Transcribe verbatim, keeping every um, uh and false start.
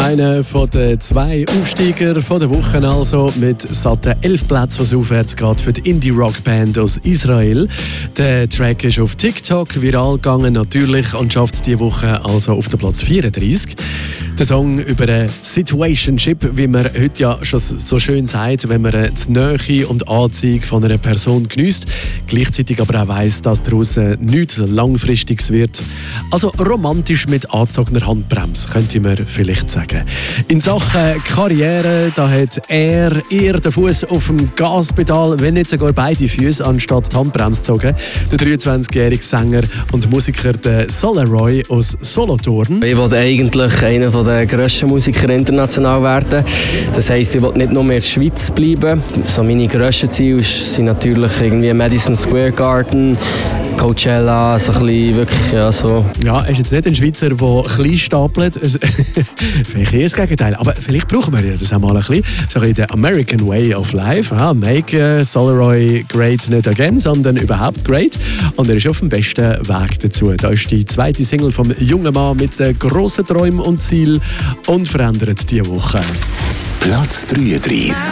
Einer von den zwei Aufsteiger von der Woche, also mit satten elf Plätzen, was aufwärts geht für die Indie-Rock-Band aus Israel. Der Track ist auf TikTok viral gegangen, natürlich, und schafft es diese Woche also auf den Platz vierunddreißig. Der Song über eine Situationship, wie man heute ja schon so schön sagt, wenn man die Nähe und Anziehung von einer Person geniesst, gleichzeitig aber auch weiss, dass daraus nichts Langfristiges wird. Also romantisch mit angezogener Handbremse, könnte man vielleicht sagen. In Sachen Karriere, da hat er eher den Fuß auf dem Gaspedal, wenn nicht sogar beide Füße, anstatt die Handbremse gezogen. Der dreiundzwanzigjährige Sänger und Musiker der Solaroy aus Solothurn. Ich wollte eigentlich einer der grössten Musiker international werden. Das heisst, ich wollte nicht nur mehr in der Schweiz bleiben. So meine grössten Ziele sind natürlich irgendwie Madison Square Garden, Coachella, so ein bisschen wirklich, ja, so. Ja, er ist jetzt nicht ein Schweizer, der klein stapelt. Vielleicht eher das Gegenteil. Aber vielleicht brauchen wir das auch mal ein bisschen. So ein bisschen der American Way of Life. Ja, make uh, Solaroy great nicht again, sondern überhaupt great. Und er ist auf dem besten Weg dazu. Da ist die zweite Single vom jungen Mann mit den grossen Träumen und Zielen unverändert diese Woche. Platz dreiunddreißig.